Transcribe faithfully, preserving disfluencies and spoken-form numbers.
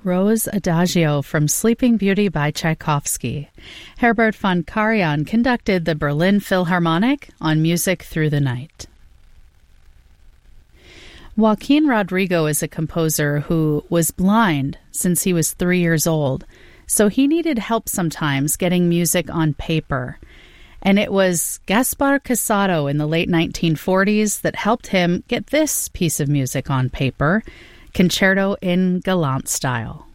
Rose Adagio from Sleeping Beauty by Tchaikovsky. Herbert von Karajan conducted the Berlin Philharmonic on Music Through the Night. Joaquin Rodrigo is a composer who was blind since he was three years old, so he needed help sometimes getting music on paper. And it was Gaspar Casado in the late nineteen forties that helped him get this piece of music on paper, Concerto in Galant style.